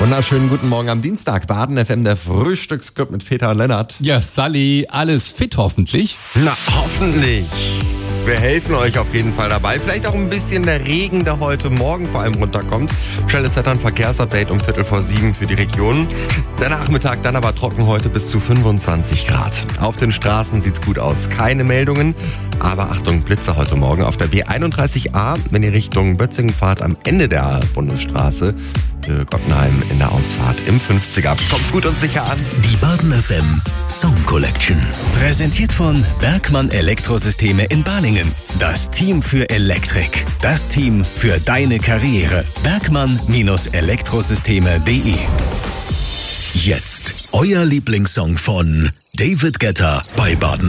Wunderschönen guten Morgen am Dienstag. Baden FM, der Frühstücksclub mit Peter und Lennart. Ja, Sally, alles fit hoffentlich. Na, hoffentlich. Wir helfen euch auf jeden Fall dabei. Vielleicht auch ein bisschen der Regen, der heute Morgen vor allem runterkommt. Schnelles Wetter- und Verkehrsupdate um 6:45 für die Region. Der Nachmittag dann aber trocken heute bis zu 25 Grad. Auf den Straßen sieht's gut aus. Keine Meldungen, aber Achtung, Blitze heute Morgen auf der B31A, wenn ihr Richtung Bötzingen fahrt, am Ende der Bundesstraße. Gottenheim in der Ausfahrt im 50er. Kommt gut und sicher an. Die Baden FM Song Collection. Präsentiert von Bergmann Elektrosysteme in Balingen. Das Team für Elektrik. Das Team für deine Karriere. Bergmann-Elektrosysteme.de. Jetzt euer Lieblingssong von David Guetta bei Baden